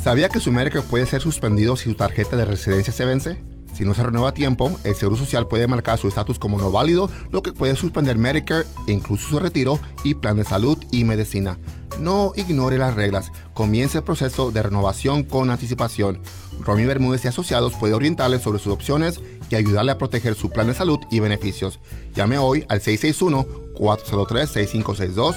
¿Sabía que su Medicare puede ser suspendido si su tarjeta de residencia se vence? Si no se renueva a tiempo, el Seguro Social puede marcar su estatus como no válido, lo que puede suspender Medicare, incluso su retiro y plan de salud y medicina. No ignore las reglas. Comience el proceso de renovación con anticipación. Romy Bermúdez y Asociados puede orientarle sobre sus opciones y ayudarle a proteger su plan de salud y beneficios. Llame hoy al 661-403-6562,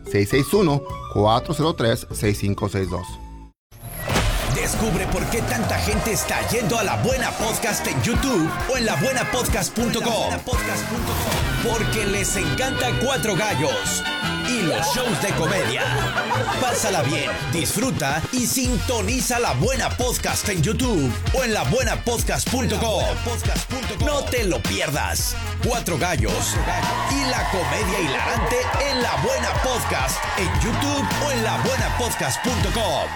661-403-6562. Descubre por qué tanta gente está yendo a La Buena Podcast en YouTube o en labuenapodcast.com. Porque les encanta Cuatro Gallos y los shows de comedia. Pásala bien, disfruta y sintoniza La Buena Podcast en YouTube o en labuenapodcast.com. No te lo pierdas. Cuatro Gallos y la comedia hilarante en La Buena Podcast en YouTube o en labuenapodcast.com.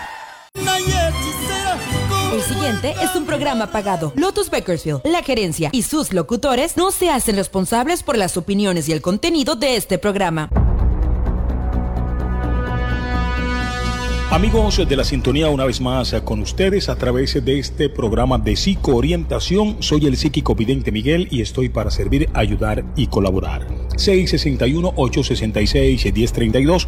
El siguiente es un programa pagado. Lotus Bakersfield, la gerencia y sus locutores no se hacen responsables por las opiniones y el contenido de este programa. Amigos de la sintonía, una vez más con ustedes a través de este programa de psicoorientación. Soy el psíquico vidente Miguel y estoy para servir, ayudar y colaborar. 661-866-1032,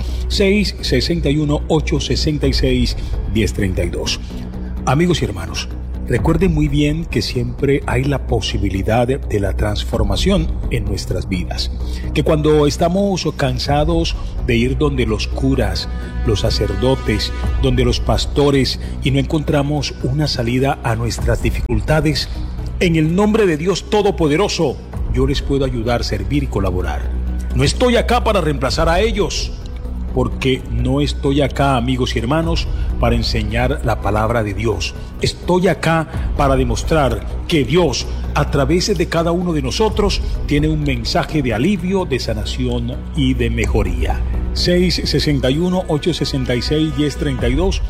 661-866-1032. Amigos y hermanos, recuerden muy bien que siempre hay la posibilidad de la transformación en nuestras vidas. Que cuando estamos cansados de ir donde los curas, los sacerdotes, donde los pastores y no encontramos una salida a nuestras dificultades, en el nombre de Dios Todopoderoso, yo les puedo ayudar, servir y colaborar. No estoy acá para reemplazar a ellos, porque no estoy acá, amigos y hermanos, para enseñar la palabra de Dios. Estoy acá para demostrar que Dios, a través de cada uno de nosotros, tiene un mensaje de alivio, de sanación y de mejoría. 661-866-1032,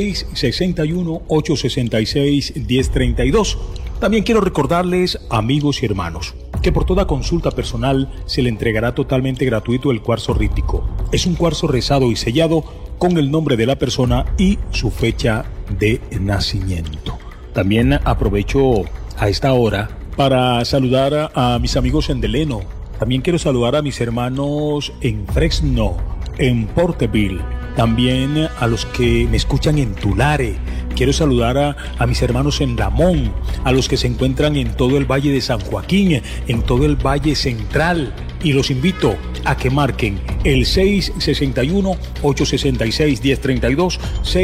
661-866-1032. También quiero recordarles, amigos y hermanos, que por toda consulta personal se le entregará totalmente gratuito el cuarzo rítico. Es un cuarzo rezado y sellado con el nombre de la persona y su fecha de nacimiento. También aprovecho a esta hora para saludar a mis amigos en Deleno. También quiero saludar a mis hermanos en Fresno, en Porterville, también a los que me escuchan en Tulare. Quiero saludar a mis hermanos en Lamón, a los que se encuentran en todo el Valle de San Joaquín, en todo el Valle Central. Y los invito a que marquen el 661-866-1032,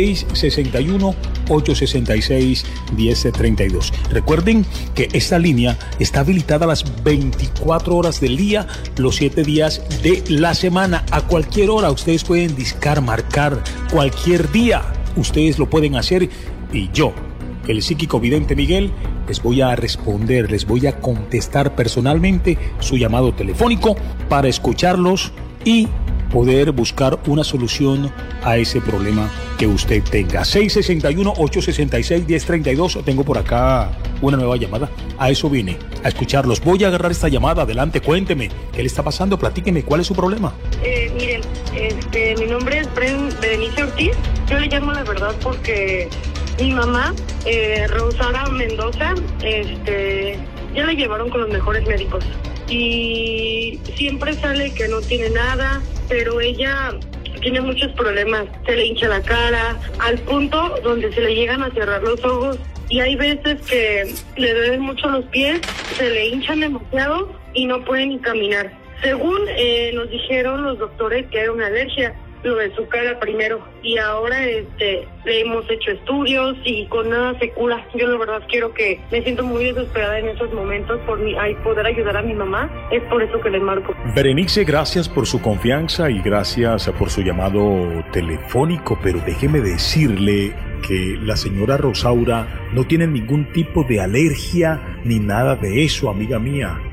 661-866-1032. Recuerden que esta línea está habilitada a las 24 horas del día, los 7 días de la semana. A cualquier hora ustedes pueden discar, marcar, cualquier día ustedes lo pueden hacer y yo, el psíquico vidente Miguel, les voy a responder, les voy a contestar personalmente su llamado telefónico para escucharlos y poder buscar una solución a ese problema que usted tenga. 661-866-1032. Tengo por acá una nueva llamada. A eso vine, a escucharlos. Voy a agarrar esta llamada. Adelante, cuénteme. ¿Qué le está pasando? Platíqueme. ¿Cuál es su problema? Miren, mi nombre es Berenice Ortiz. Yo le llamo la verdad porque mi mamá, Rosara Mendoza, ya la llevaron con los mejores médicos. Y siempre sale que no tiene nada, pero ella tiene muchos problemas. Se le hincha la cara, al punto donde se le llegan a cerrar los ojos. Y hay veces que le duelen mucho los pies, se le hinchan demasiado y no puede ni caminar. Según nos dijeron los doctores que era una alergia, lo de su cara primero, y ahora le hemos hecho estudios y con nada se cura. Yo la verdad me siento muy desesperada en estos momentos por poder ayudar a mi mamá. Es por eso que le marco. Berenice, gracias por su confianza y gracias por su llamado telefónico, pero déjeme decirle que la señora Rosaura no tiene ningún tipo de alergia ni nada de eso, amiga mía.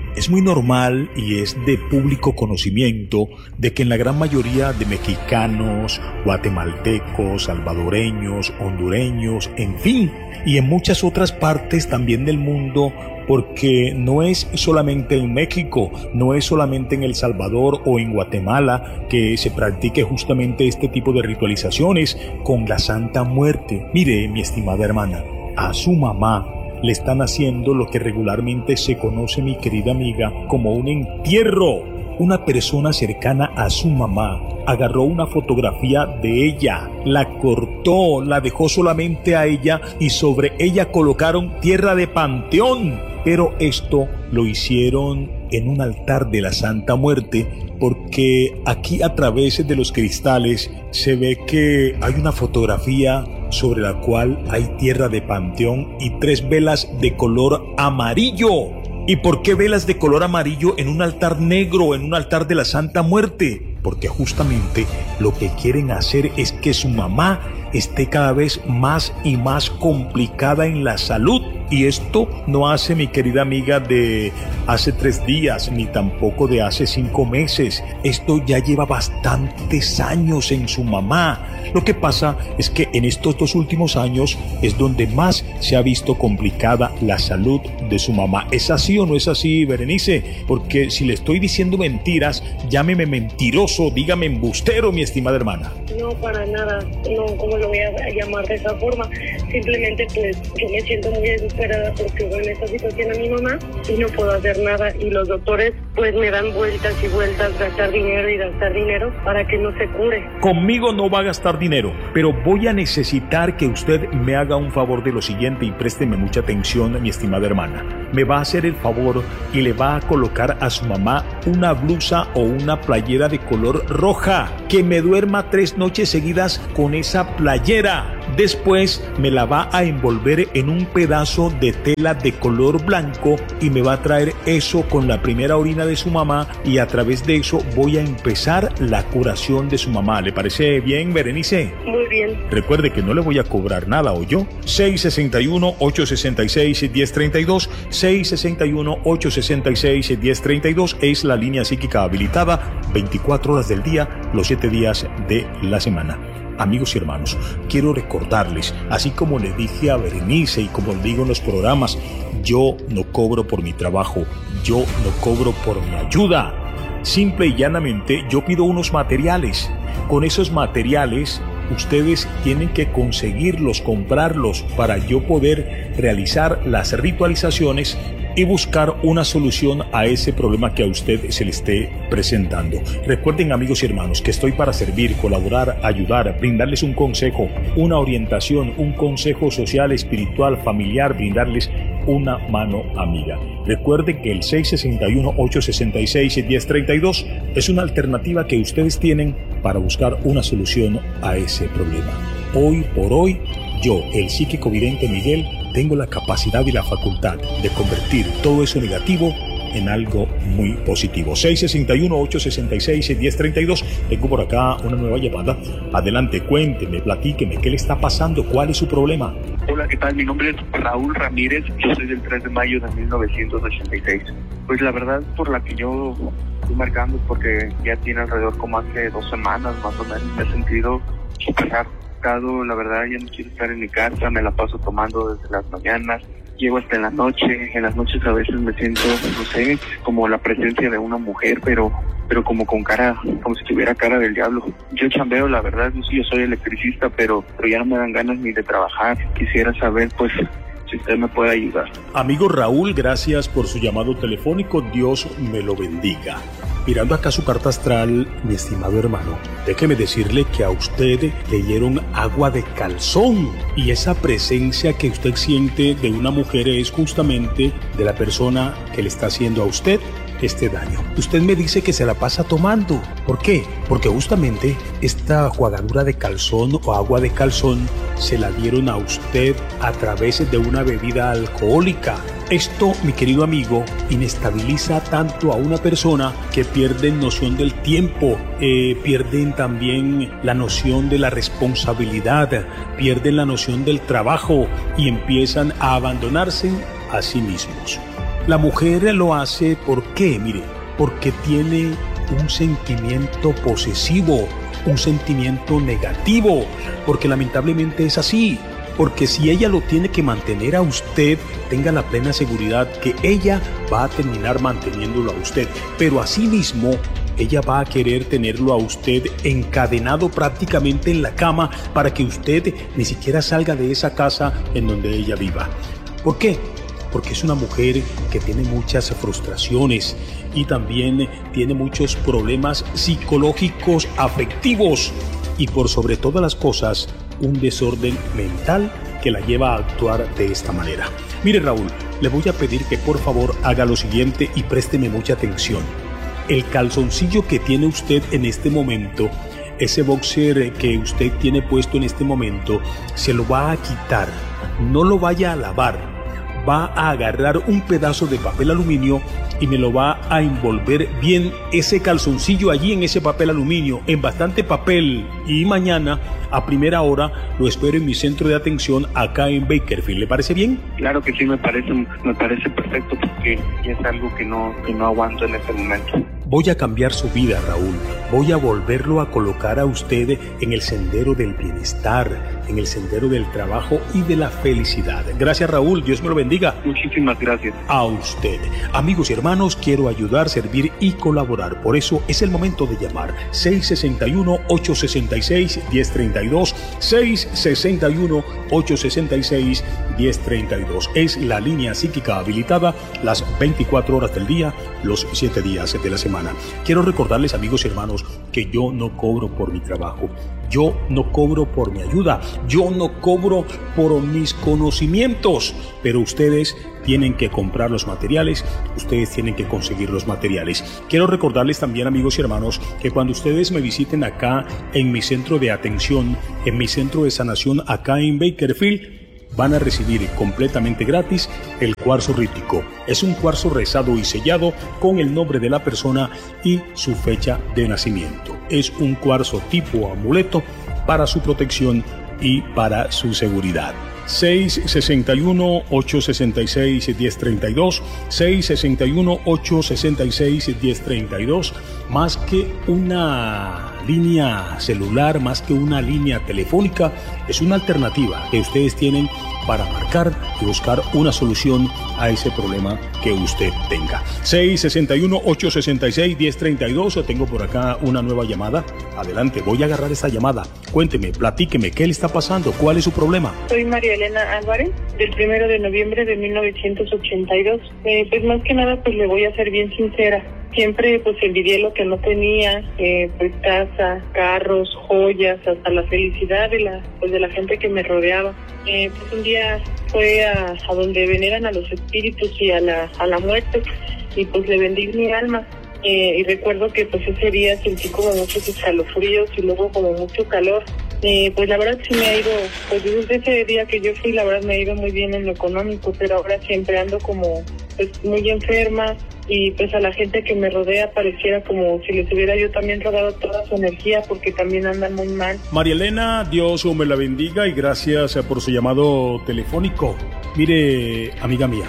Es muy normal y es de público conocimiento de que en la gran mayoría de mexicanos, guatemaltecos, salvadoreños, hondureños, en fin, y en muchas otras partes también del mundo, porque no es solamente en México, no es solamente en El Salvador o en Guatemala que se practique justamente este tipo de ritualizaciones con la Santa Muerte. Mire, mi estimada hermana, a su mamá le están haciendo lo que regularmente se conoce, mi querida amiga, como un entierro. Una persona cercana a su mamá agarró una fotografía de ella, la cortó, la dejó solamente a ella y sobre ella colocaron tierra de panteón. Pero esto lo hicieron en un altar de la Santa Muerte, porque aquí a través de los cristales se ve que hay una fotografía sobre la cual hay tierra de panteón y 3 velas de color amarillo. ¿Y por qué velas de color amarillo en un altar negro, en un altar de la Santa Muerte? Porque justamente lo que quieren hacer es que su mamá esté cada vez más y más complicada en la salud. Y esto no hace, mi querida amiga, de hace 3 días, ni tampoco de hace 5 meses. Esto ya lleva bastantes años en su mamá. Lo que pasa es que en estos 2 últimos años es donde más se ha visto complicada la salud de su mamá. ¿Es así o no es así, Berenice? Porque si le estoy diciendo mentiras, llámeme mentiroso, dígame embustero, mi estimada hermana. No, para nada. No, ¿cómo lo voy a llamar de esa forma? Simplemente, pues, yo me siento muy desesperada porque veo en esta situación a mi mamá y no puedo hacer nada. Y los doctores, pues, me dan vueltas y vueltas, gastar dinero para que no se cure. Conmigo no va a gastar dinero, pero voy a necesitar que usted me haga un favor de lo siguiente y présteme mucha atención, mi estimada hermana. Me va a hacer el favor y le va a colocar a su mamá una blusa o una playera de color roja, que me duerma 3 noches seguidas con esa playera. Después me la va a envolver en un pedazo de tela de color blanco y me va a traer eso con la primera orina de su mamá, y a través de eso voy a empezar la curación de su mamá. ¿Le parece bien, Berenice? Muy bien. Recuerde que no le voy a cobrar nada, ¿oyó? 661-866-1032, 661-866-1032 es la línea psíquica habilitada 24 horas del día, los 7 días de la semana. Amigos y hermanos, quiero recordarles, así como le dije a Berenice y como le digo en los programas, yo no cobro por mi trabajo, yo no cobro por mi ayuda. Simple y llanamente yo pido unos materiales. Con esos materiales ustedes tienen que conseguirlos, comprarlos, para yo poder realizar las ritualizaciones y buscar una solución a ese problema que a usted se le esté presentando. Recuerden, amigos y hermanos, que estoy para servir, colaborar, ayudar, brindarles un consejo, una orientación, un consejo social, espiritual, familiar, brindarles una mano amiga. Recuerden que el 661-866-1032 es una alternativa que ustedes tienen para buscar una solución a ese problema. Hoy por hoy, yo, el psíquico vidente Miguel, tengo la capacidad y la facultad de convertir todo eso negativo en algo muy positivo. 661-866-1032. Tengo por acá una nueva llamada. Adelante, cuénteme, platíqueme, ¿qué le está pasando? ¿Cuál es su problema? Hola, ¿qué tal? Mi nombre es Raúl Ramírez. Yo soy del 3 de mayo de 1986. Pues la verdad, por la que yo estoy marcando, porque ya tiene alrededor como hace 2 semanas más o menos, me he sentido súper harto. La verdad, ya no quiero estar en mi casa, me la paso tomando desde las mañanas, llego hasta en la noche. En las noches a veces me siento, no sé, como la presencia de una mujer, pero como con cara, como si tuviera cara del diablo. Yo chambeo, la verdad, yo soy electricista, pero ya no me dan ganas ni de trabajar. Quisiera saber, pues, si usted me puede ayudar. Amigo Raúl, gracias por su llamado telefónico. Dios me lo bendiga. Mirando acá su carta astral, mi estimado hermano, déjeme decirle que a usted le dieron agua de calzón, y esa presencia que usted siente de una mujer es justamente de la persona que le está haciendo a usted este daño. Usted me dice que se la pasa tomando. ¿Por qué? Porque justamente esta jugadura de calzón o agua de calzón se la dieron a usted a través de una bebida alcohólica. Esto, mi querido amigo, inestabiliza tanto a una persona que pierden noción del tiempo, pierden también la noción de la responsabilidad, pierden la noción del trabajo y empiezan a abandonarse a sí mismos. La mujer lo hace, ¿por qué? Mire, porque tiene un sentimiento posesivo, un sentimiento negativo, porque lamentablemente es así. Porque si ella lo tiene que mantener a usted, tenga la plena seguridad que ella va a terminar manteniéndolo a usted. Pero asimismo, ella va a querer tenerlo a usted encadenado prácticamente en la cama para que usted ni siquiera salga de esa casa en donde ella viva. ¿Por qué? Porque es una mujer que tiene muchas frustraciones y también tiene muchos problemas psicológicos, afectivos y por sobre todas las cosas, un desorden mental que la lleva a actuar de esta manera. Mire, Raúl, le voy a pedir que por favor haga lo siguiente y présteme mucha atención. El calzoncillo que tiene usted en este momento, ese boxer que usted tiene puesto en este momento, se lo va a quitar. No lo vaya a lavar. Va a agarrar un pedazo de papel aluminio y me lo va a envolver bien ese calzoncillo allí en ese papel aluminio, en bastante papel. Y mañana, a primera hora, lo espero en mi centro de atención acá en Bakersfield. ¿Le parece bien? Claro que sí, me parece perfecto porque es algo que no aguanto en este momento. Voy a cambiar su vida, Raúl. Voy a volverlo a colocar a usted en el sendero del bienestar, en el sendero del trabajo y de la felicidad. Gracias, Raúl. Dios me lo bendiga. Muchísimas gracias. A usted. Amigos y hermanos, quiero ayudar, servir y colaborar. Por eso es el momento de llamar. 661-866-1032. 661-866-1032. Es la línea psíquica habilitada las 24 horas del día, los 7 días de la semana. Quiero recordarles, amigos y hermanos, que yo no cobro por mi trabajo, yo no cobro por mi ayuda, yo no cobro por mis conocimientos, pero ustedes tienen que comprar los materiales, ustedes tienen que conseguir los materiales. Quiero recordarles también, amigos y hermanos, que cuando ustedes me visiten acá en mi centro de atención, en mi centro de sanación acá en Bakersfield, van a recibir completamente gratis el cuarzo rítico. Es un cuarzo rezado y sellado con el nombre de la persona y su fecha de nacimiento. Es un cuarzo tipo amuleto para su protección y para su seguridad. 661-866-1032, 661-866-1032, más que una línea celular, más que una línea telefónica, es una alternativa que ustedes tienen para marcar y buscar una solución a ese problema que usted tenga. 661-866-1032, tengo por acá una nueva llamada. Adelante, voy a agarrar esta llamada. Cuénteme, platíqueme, ¿qué le está pasando? ¿Cuál es su problema? Soy María Elena Álvarez, del 1 de noviembre de 1982. Pues más que nada, pues le voy a ser bien sincera. Siempre pues envidié lo que no tenía, pues casa, carros, joyas, hasta la felicidad de la gente que me rodeaba. Pues un día fue a donde veneran a los espíritus y a la muerte, y pues le vendí mi alma. Y recuerdo que pues ese día sentí como muchos escalofríos y luego como mucho calor. Pues la verdad sí me ha ido, pues desde ese día que yo fui, la verdad me ha ido muy bien en lo económico, pero ahora siempre ando como pues muy enferma, y pues a la gente que me rodea pareciera como si les hubiera yo también robado toda su energía, porque también andan muy mal. María Elena, Dios me la bendiga y gracias por su llamado telefónico. Mire, amiga mía,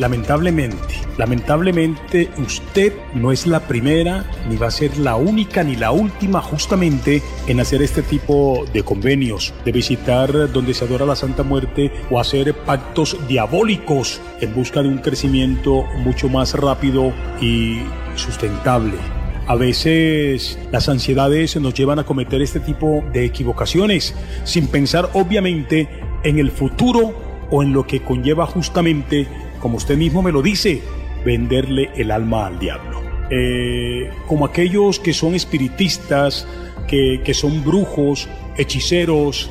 lamentablemente usted no es la primera, ni va a ser la única, ni la última justamente en hacer este tipo de convenios, de visitar donde se adora la Santa Muerte o hacer pactos diabólicos en busca de un crecimiento mucho más rápido y sustentable. A veces las ansiedades nos llevan a cometer este tipo de equivocaciones sin pensar obviamente en el futuro o en lo que conlleva justamente, como usted mismo me lo dice, venderle el alma al diablo. Como aquellos que son espiritistas, que son brujos, hechiceros,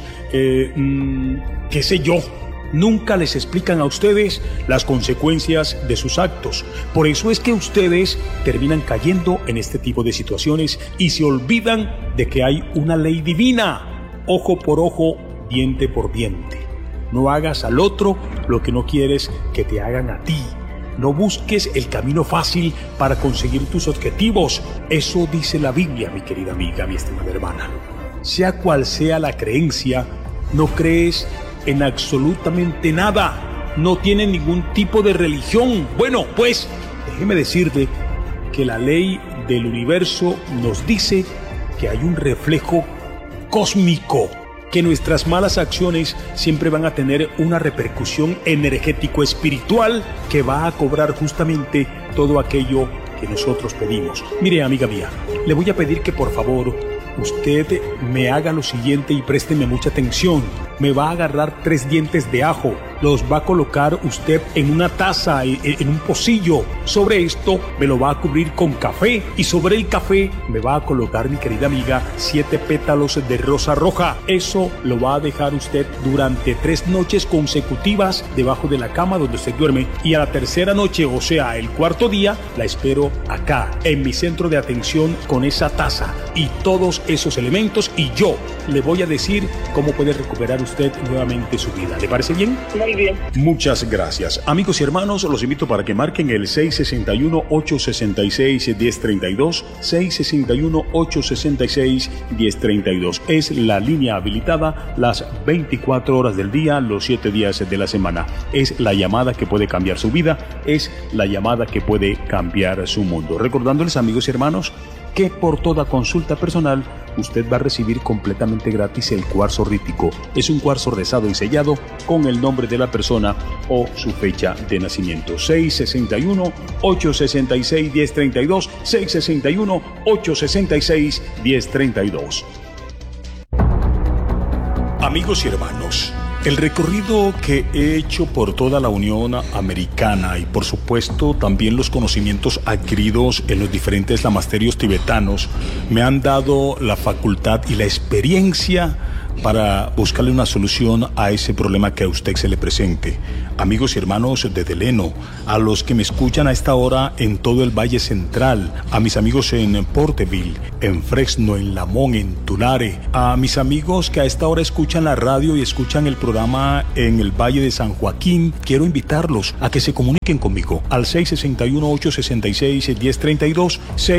qué sé yo, nunca les explican a ustedes las consecuencias de sus actos. Por eso es que ustedes terminan cayendo en este tipo de situaciones y se olvidan de que hay una ley divina: ojo por ojo, diente por diente. No hagas al otro lo que no quieres que te hagan a ti. No busques el camino fácil para conseguir tus objetivos. Eso dice la Biblia, mi querida amiga, mi estimada hermana. Sea cual sea la creencia, no crees en absolutamente nada. no tienen ningún tipo de religión. Bueno, pues déjeme decirle que la ley del universo nos dice que hay un reflejo cósmico, que nuestras malas acciones siempre van a tener una repercusión energético-espiritual que va a cobrar justamente todo aquello que nosotros pedimos. Mire, amiga mía, le voy a pedir que por favor usted me haga lo siguiente y présteme mucha atención. Me va a agarrar 3 dientes de ajo, los va a colocar usted en una taza, en un pocillo. Sobre esto me lo va a cubrir con café y sobre el café me va a colocar, mi querida amiga, 7 pétalos de rosa roja. Eso lo va a dejar usted durante 3 noches consecutivas debajo de la cama donde usted duerme, y a la tercera noche, o sea, el cuarto día, la espero acá, en mi centro de atención con esa taza y todos esos elementos, y yo le voy a decir cómo puede recuperar usted nuevamente su vida. ¿Le parece bien? Muy bien. Muchas gracias. Amigos y hermanos, los invito para que marquen el 661-866-1032, 661-866-1032. Es la línea habilitada las 24 horas del día, los 7 días de la semana. Es la llamada que puede cambiar su vida, es la llamada que puede cambiar su mundo. Recordándoles, amigos y hermanos, que por toda consulta personal usted va a recibir completamente gratis el cuarzo rítico. Es un cuarzo rezado y sellado con el nombre de la persona o su fecha de nacimiento. 661-866-1032, 661-866-1032. Amigos y hermanos, el recorrido que he hecho por toda la Unión Americana y por supuesto también los conocimientos adquiridos en los diferentes lamasterios tibetanos me han dado la facultad y la experiencia para buscarle una solución a ese problema que a usted se le presente. Amigos y hermanos de Deleno, a los que me escuchan a esta hora en todo el Valle Central, a mis amigos en Porterville, en Fresno, en Lamón, en Tulare, a mis amigos que a esta hora escuchan la radio y escuchan el programa en el Valle de San Joaquín, quiero invitarlos a que se comuniquen conmigo al 661-866-1032,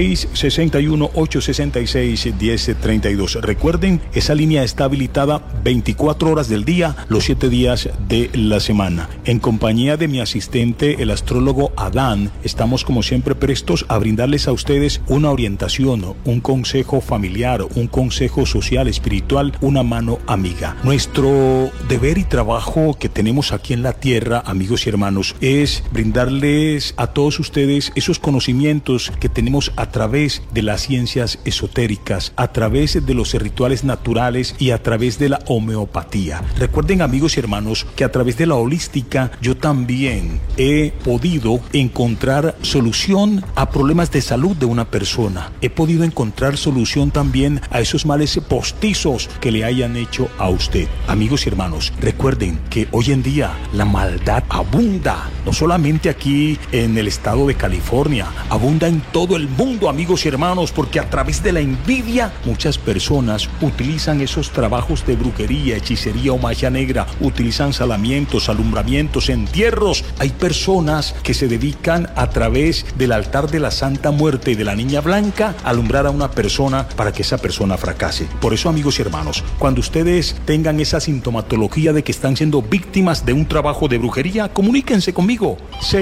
661-866-1032. Recuerden, esa línea está habilitada 24 horas del día, los 7 días de la semana. En compañía de mi asistente, el astrólogo Adán, estamos como siempre prestos a brindarles a ustedes una orientación, un consejo familiar, un consejo social, espiritual, una mano amiga. Nuestro deber y trabajo que tenemos aquí en la tierra, amigos y hermanos, es brindarles a todos ustedes esos conocimientos que tenemos a través de las ciencias esotéricas, a través de los rituales naturales y a través de la homeopatía. Recuerden, amigos y hermanos, que a través de la holística yo también he podido encontrar solución a problemas de salud de una persona. He podido encontrar solución también a esos males postizos que le hayan hecho a usted. Amigos y hermanos, recuerden que hoy en día la maldad abunda, no solamente aquí en el estado de California, abunda en todo el mundo, amigos y hermanos, porque a través de la envidia muchas personas utilizan esos trabajos de brujería, hechicería o magia negra, utilizan salamientos, alumbramientos, entierros. Hay personas que se dedican a través del altar de la Santa Muerte y de la Niña Blanca a alumbrar a una persona para que esa persona fracase. Por eso, amigos y hermanos, cuando ustedes tengan esa sintomatología de que están siendo víctimas de un trabajo de brujería, comuníquense conmigo.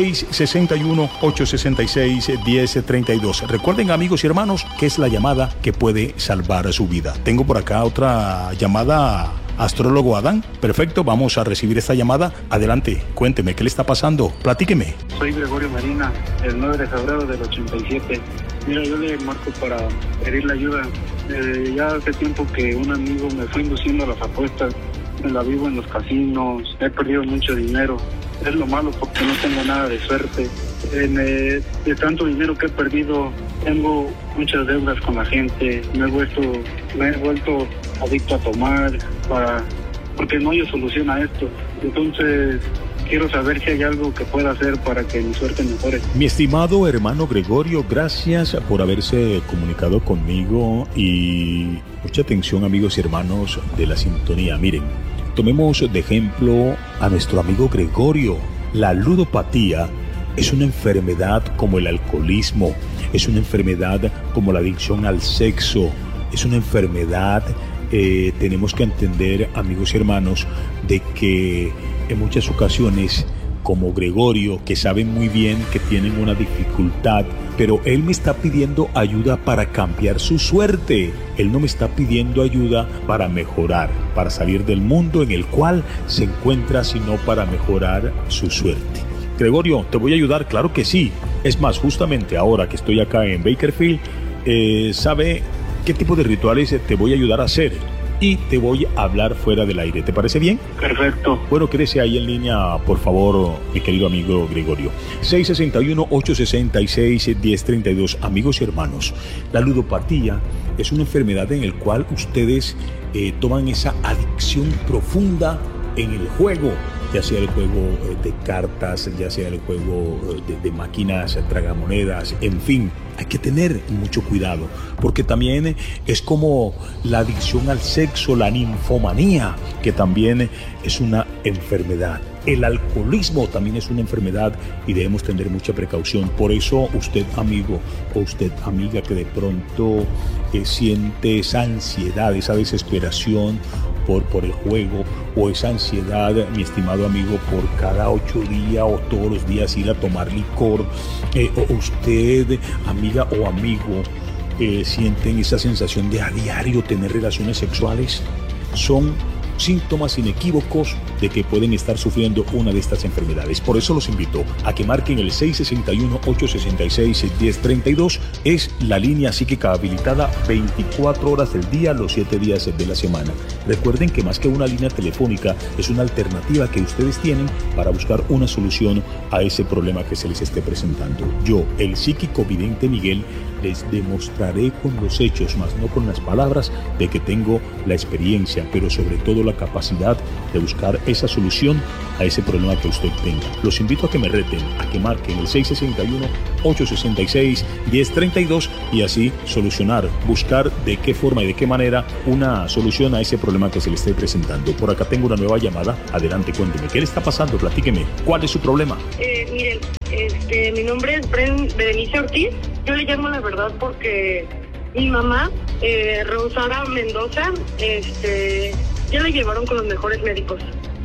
661-866-1032. Recuerden, amigos y hermanos, que es la llamada que puede salvar su vida. Tengo por acá otra llamada, astrólogo Adán. Perfecto, vamos a recibir esta llamada. Adelante, cuénteme, ¿qué le está pasando? Platíqueme. Soy Gregorio Medina, el 9 de febrero del 87. Mira, yo le marco para pedirle ayuda. Ya hace tiempo que un amigo me fue induciendo a las apuestas. Me la vivo en los casinos, he perdido mucho dinero. Es lo malo porque no tengo nada de suerte. De tanto dinero que he perdido, tengo muchas deudas con la gente. Me he vuelto adicto a tomar porque no hay solución a esto. Entonces quiero saber si hay algo que pueda hacer para que mi suerte mejore. Mi estimado hermano Gregorio, gracias por haberse comunicado conmigo y mucha atención, amigos y hermanos de la sintonía. Miren, tomemos de ejemplo a nuestro amigo Gregorio. La ludopatía es una enfermedad como el alcoholismo, es una enfermedad como la adicción al sexo, es una enfermedad, tenemos que entender, amigos y hermanos, de que en muchas ocasiones como Gregorio, que saben muy bien que tienen una dificultad, pero él me está pidiendo ayuda para cambiar su suerte. Él no me está pidiendo ayuda para mejorar, para salir del mundo en el cual se encuentra, sino para mejorar su suerte. Gregorio, ¿te voy a ayudar? Claro que sí. Es más, justamente ahora que estoy acá en Bakersfield, ¿sabe qué tipo de rituales te voy a ayudar a hacer? Y te voy a hablar fuera del aire. ¿Te parece bien? Perfecto. Bueno, quédese ahí en línea, por favor, mi querido amigo Gregorio. 661-866-1032. Amigos y hermanos, la ludopatía es una enfermedad en la cual ustedes toman esa adicción profunda en el juego, ya sea el juego de cartas, ya sea el juego de máquinas tragamonedas, en fin. Hay que tener mucho cuidado, porque también es como la adicción al sexo, la ninfomanía, que también es una enfermedad. El alcoholismo también es una enfermedad y debemos tener mucha precaución. Por eso usted, amigo, o usted, amiga, que de pronto siente esa ansiedad, esa desesperación por el juego, o esa ansiedad, mi estimado amigo, por cada 8 días o todos los días ir a tomar licor, o usted, amiga o amigo, sienten esa sensación de a diario tener relaciones sexuales, son síntomas inequívocos de que pueden estar sufriendo una de estas enfermedades. Por eso los invito a que marquen el 661-866-1032. Es la línea psíquica habilitada 24 horas del día, los 7 días de la semana. Recuerden que más que una línea telefónica, es una alternativa que ustedes tienen para buscar una solución a ese problema que se les esté presentando. Yo, el psíquico vidente Miguel, les demostraré con los hechos, más no con las palabras, de que tengo la experiencia, pero sobre todo la capacidad de buscar esa solución a ese problema que usted tenga. Los invito a que me reten, a que marquen el 661-866-1032 y así solucionar, buscar de qué forma y de qué manera una solución a ese problema que se le esté presentando. Por acá tengo una nueva llamada. Adelante, cuénteme, ¿qué le está pasando? Platíqueme, ¿cuál es su problema? Miren, mi nombre es Berenice Ortiz. Yo le llamo la verdad porque mi mamá, Rosara Mendoza, ya la llevaron con los mejores médicos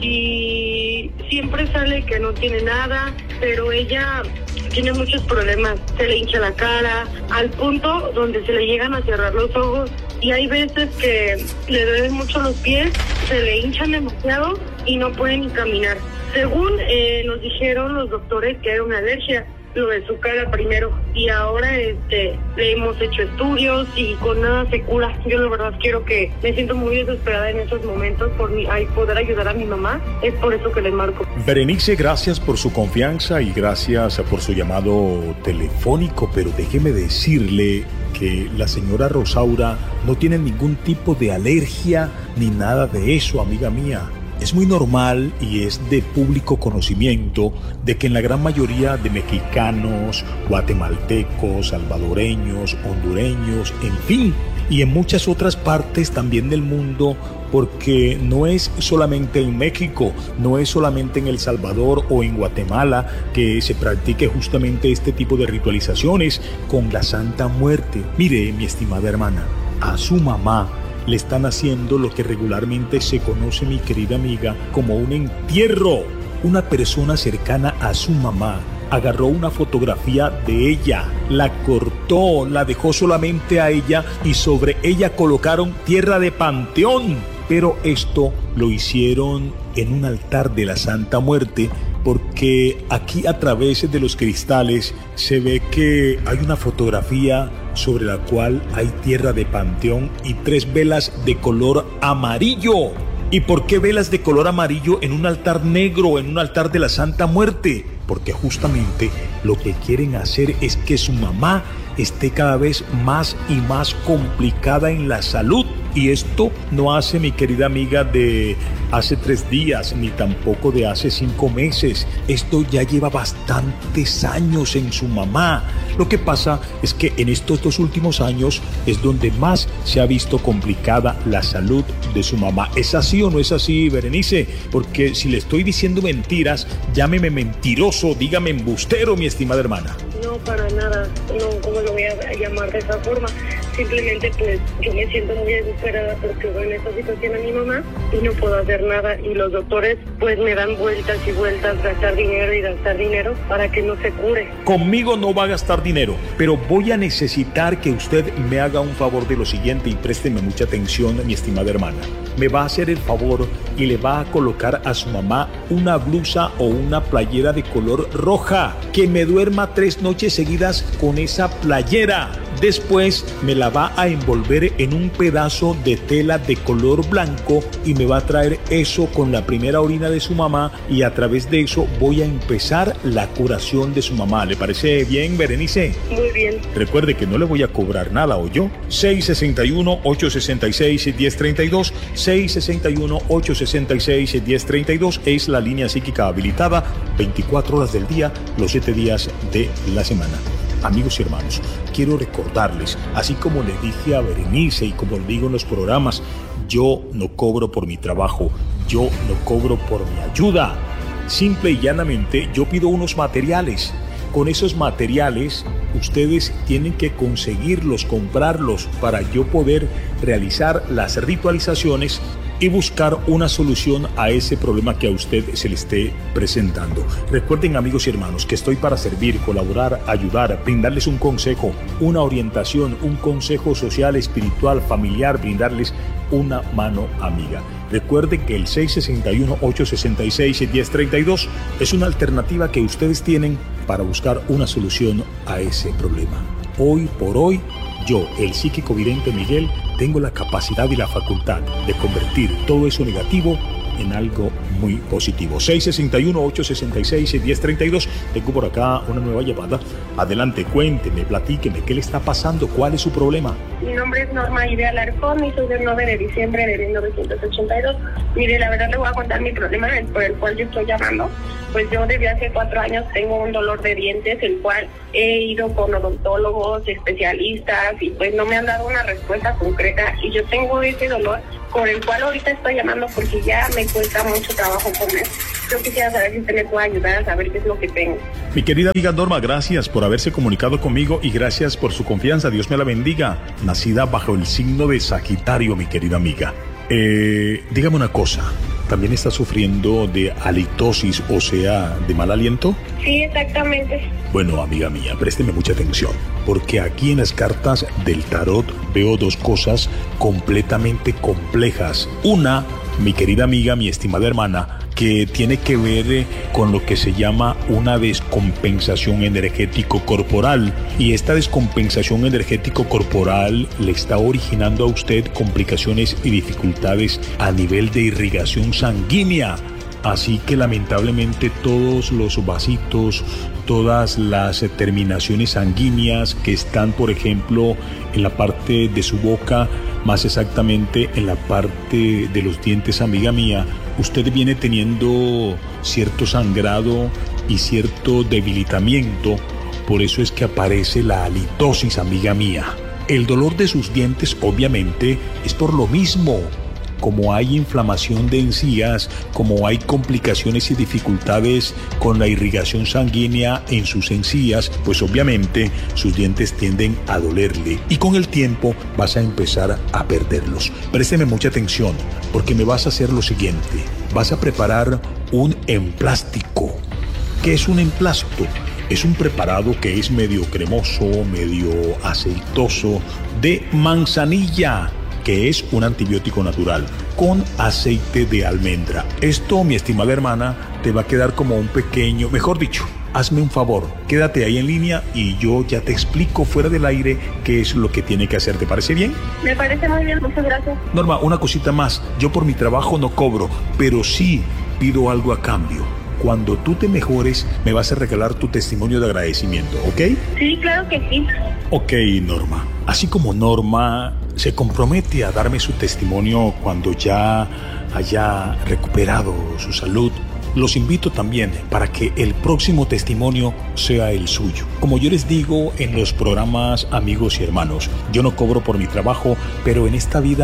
y siempre sale que no tiene nada, pero ella tiene muchos problemas. Se le hincha la cara al punto donde se le llegan a cerrar los ojos y hay veces que le duelen mucho los pies, se le hinchan demasiado y no puede ni caminar. Según nos dijeron los doctores que era una alergia, lo de su cara primero, y ahora le hemos hecho estudios y con nada se cura. Yo la verdad quiero que me siento muy desesperada en estos momentos por poder ayudar a mi mamá. Es por eso que les marco. Berenice, gracias por su confianza y gracias por su llamado telefónico, pero déjeme decirle que la señora Rosaura no tiene ningún tipo de alergia ni nada de eso, amiga mía. Es muy normal y es de público conocimiento de que en la gran mayoría de mexicanos, guatemaltecos, salvadoreños, hondureños, en fin, y en muchas otras partes también del mundo, porque no es solamente en México, no es solamente en El Salvador o en Guatemala que se practique justamente este tipo de ritualizaciones con la Santa Muerte. Mire, mi estimada hermana, a su mamá le están haciendo lo que regularmente se conoce, mi querida amiga, como un entierro. Una persona cercana a su mamá agarró una fotografía de ella, la cortó, la dejó solamente a ella y sobre ella colocaron tierra de panteón. Pero esto lo hicieron en un altar de la Santa Muerte, porque aquí a través de los cristales se ve que hay una fotografía sobre la cual hay tierra de panteón y 3 velas de color amarillo. ¿Y por qué velas de color amarillo en un altar negro, en un altar de la Santa Muerte? Porque justamente lo que quieren hacer es que su mamá esté cada vez más y más complicada en la salud. Y esto no hace, mi querida amiga, de hace 3 días, ni tampoco de hace 5 meses. Esto ya lleva bastantes años en su mamá. Lo que pasa es que en estos 2 últimos años es donde más se ha visto complicada la salud de su mamá. ¿Es así o no es así, Berenice? Porque si le estoy diciendo mentiras, llámeme mentiroso, dígame embustero, mi estimada hermana. No, para nada. No, ¿cómo lo voy a llamar de esa forma? simplemente pues yo me siento muy desesperada porque veo en esta situación a mi mamá y no puedo hacer nada, y los doctores pues me dan vueltas y vueltas, gastar dinero para que no se cure. Conmigo no va a gastar dinero, pero voy a necesitar que usted me haga un favor de lo siguiente, y présteme mucha atención, mi estimada hermana. Me va a hacer el favor y le va a colocar a su mamá una blusa o una playera de color roja, que me duerma 3 noches seguidas con esa playera. Después me la va a envolver en un pedazo de tela de color blanco y me va a traer eso con la primera orina de su mamá, y a través de eso voy a empezar la curación de su mamá. ¿Le parece bien, Berenice? Muy bien. Recuerde que no le voy a cobrar nada, ¿oyó? 661-866-1032, 661-866-1032 es la línea psíquica habilitada 24 horas del día, los 7 días de la semana. Amigos y hermanos, quiero recordarles, así como le dije a Berenice y como le digo en los programas, yo no cobro por mi trabajo, yo no cobro por mi ayuda. Simple y llanamente yo pido unos materiales. Con esos materiales ustedes tienen que conseguirlos, comprarlos, para yo poder realizar las ritualizaciones y buscar una solución a ese problema que a usted se le esté presentando. Recuerden, amigos y hermanos, que estoy para servir, colaborar, ayudar, brindarles un consejo, una orientación, un consejo social, espiritual, familiar, brindarles una mano amiga. Recuerden que el 661-866-1032 es una alternativa que ustedes tienen para buscar una solución a ese problema. Hoy por hoy, yo, el psíquico vidente Miguel, tengo la capacidad y la facultad de convertir todo eso negativo en algo muy positivo. 661-866-1032. Tengo por acá una nueva llamada. Adelante, cuénteme, platíqueme, ¿qué le está pasando? ¿Cuál es su problema? Mi nombre es Norma Ide Alarcón y soy del 9 de diciembre de 1982. Mire, la verdad le voy a contar mi problema por el cual yo estoy llamando. Pues yo desde hace 4 años tengo un dolor de dientes, el cual he ido con odontólogos, especialistas, y pues no me han dado una respuesta concreta, y yo tengo ese dolor por el cual ahorita estoy llamando porque ya me cuesta mucho trabajo comer. Yo quisiera saber si usted me puede ayudar a saber qué es lo que tengo. Mi querida amiga Norma, gracias por haberse comunicado conmigo y gracias por su confianza. Dios me la bendiga. Nacida bajo el signo de Sagitario, mi querida amiga. Dígame una cosa. ¿También está sufriendo de halitosis, o sea, de mal aliento? Sí, exactamente. Bueno, amiga mía, présteme mucha atención, porque aquí en las cartas del tarot veo 2 cosas completamente complejas. Una, mi querida amiga, mi estimada hermana, que tiene que ver con lo que se llama una descompensación energético corporal, y esta descompensación energético corporal le está originando a usted complicaciones y dificultades a nivel de irrigación sanguínea. Así que lamentablemente todos los vasitos, todas las terminaciones sanguíneas que están, por ejemplo, en la parte de su boca, más exactamente en la parte de los dientes, amiga mía, usted viene teniendo cierto sangrado y cierto debilitamiento. Por eso es que aparece la halitosis, amiga mía. El dolor de sus dientes obviamente es por lo mismo. Como hay inflamación de encías, como hay complicaciones y dificultades con la irrigación sanguínea en sus encías, pues obviamente sus dientes tienden a dolerle, y con el tiempo vas a empezar a perderlos. Présteme mucha atención, porque me vas a hacer lo siguiente. Vas a preparar un emplástico. ¿Qué es un emplástico? Es un preparado que es medio cremoso, medio aceitoso, de manzanilla, que es un antibiótico natural, con aceite de almendra. Esto, mi estimada hermana, te va a quedar como un pequeño, mejor dicho, hazme un favor, quédate ahí en línea y yo ya te explico fuera del aire qué es lo que tiene que hacer. ¿Te parece bien? Me parece muy bien, muchas gracias. Norma, una cosita más. Yo por mi trabajo no cobro, pero sí pido algo a cambio. Cuando tú te mejores, me vas a regalar tu testimonio de agradecimiento, ¿ok? Sí, claro que sí. Ok, Norma. Así como Norma se compromete a darme su testimonio cuando ya haya recuperado su salud, los invito también para que el próximo testimonio sea el suyo. Como yo les digo en los programas, amigos y hermanos, yo no cobro por mi trabajo, pero en esta vida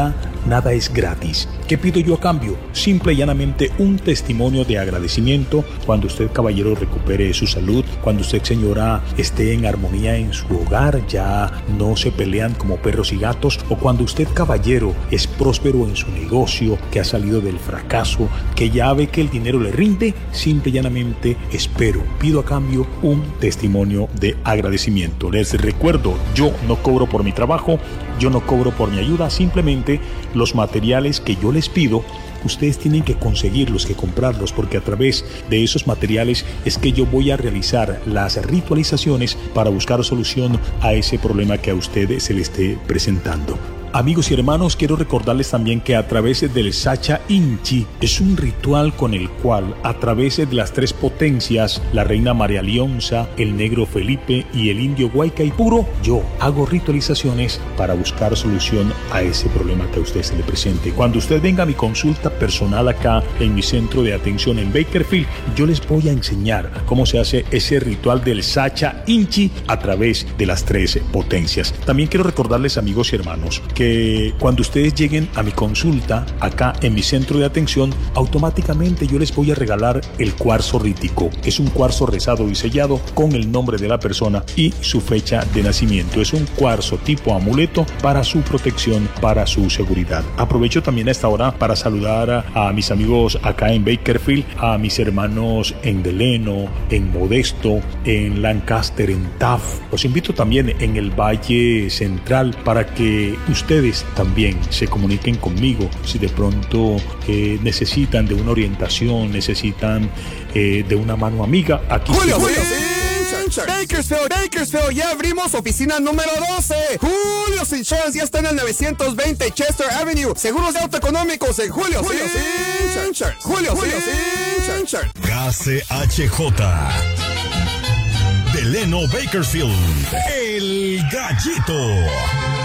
nada es gratis. ¿Qué pido yo a cambio? Simple y llanamente un testimonio de agradecimiento cuando usted, caballero, recupere su salud, cuando usted, señora, esté en armonía en su hogar, ya no se pelean como perros y gatos, o cuando usted, caballero, es próspero en su negocio, que ha salido del fracaso, que ya ve que el dinero le rinde. Simple y llanamente pido a cambio un testimonio de agradecimiento. Les recuerdo, yo no cobro por mi trabajo, yo no cobro por mi ayuda, simplemente los materiales que yo les pido, ustedes tienen que conseguirlos, que comprarlos, porque a través de esos materiales es que yo voy a realizar las ritualizaciones para buscar solución a ese problema que a usted se le esté presentando. Amigos y hermanos, quiero recordarles también que a través del Sacha Inchi es un ritual con el cual, a través de las tres potencias, la reina María Leonza, el negro Felipe y el indio Guaycaipuro, yo hago ritualizaciones para buscar solución a ese problema que a usted se le presente. Cuando usted venga a mi consulta personal acá en mi centro de atención en Bakersfield, yo les voy a enseñar cómo se hace ese ritual del Sacha Inchi a través de las tres potencias. También quiero recordarles, amigos y hermanos, que cuando ustedes lleguen a mi consulta acá en mi centro de atención, automáticamente yo les voy a regalar el cuarzo rítico. Es un cuarzo rezado y sellado con el nombre de la persona y su fecha de nacimiento. Es un cuarzo tipo amuleto para su protección, para su seguridad. Aprovecho también a esta hora para saludar a mis amigos acá en Bakersfield, a mis hermanos en Delano, en Modesto, en Lancaster, en Taft. Los invito también en el Valle Central para que ustedes también se comuniquen conmigo si de pronto necesitan de una orientación, necesitan de una mano amiga. Aquí Julio, Bakersfield, ya abrimos oficina número 12. Julio's Insurance ya está en el 920 Chester Avenue. Seguros de auto económicos en Julio's Insurance. Julio's Insurance. KCHJ Delano Bakersfield, el Gallito.